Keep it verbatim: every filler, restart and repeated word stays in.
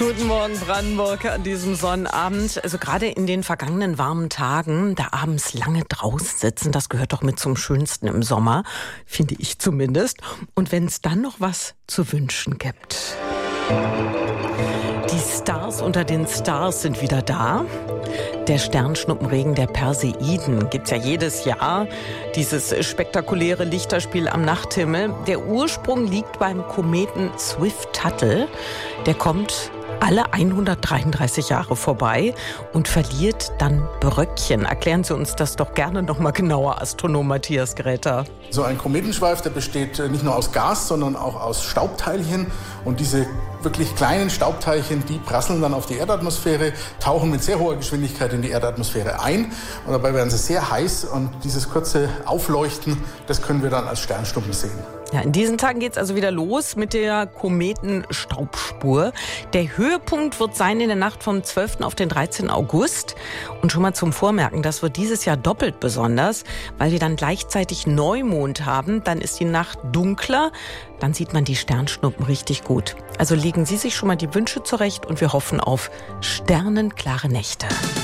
Guten Morgen, Brandenburg, an diesem Sonnabend. Also gerade in den vergangenen warmen Tagen, da abends lange draußen sitzen, das gehört doch mit zum Schönsten im Sommer, finde ich zumindest. Und wenn es dann noch was zu wünschen gibt. Die Stars unter den Stars sind wieder da. Der Sternschnuppenregen der Perseiden gibt's ja jedes Jahr. Dieses spektakuläre Lichterspiel am Nachthimmel. Der Ursprung liegt beim Kometen Swift-Tuttle. Der kommt alle hundertdreiunddreißig Jahre vorbei und verliert dann Bröckchen. Erklären Sie uns das doch gerne noch mal genauer, Astronom Matthias Greta. So ein Kometenschweif, der besteht nicht nur aus Gas, sondern auch aus Staubteilchen. Und diese wirklich kleinen Staubteilchen, die prasseln dann auf die Erdatmosphäre, tauchen mit sehr hoher Geschwindigkeit in die Erdatmosphäre ein. Und dabei werden sie sehr heiß und dieses kurze Aufleuchten, das können wir dann als Sternschnuppen sehen. Ja, in diesen Tagen geht's also wieder los mit der Kometenstaubspur. Der Höhepunkt wird sein in der Nacht vom zwölften auf den dreizehnten August. Und schon mal zum Vormerken, das wird dieses Jahr doppelt besonders, weil wir dann gleichzeitig Neumond haben. Dann ist die Nacht dunkler, dann sieht man die Sternschnuppen richtig gut. Also legen Sie sich schon mal die Wünsche zurecht und wir hoffen auf sternenklare Nächte.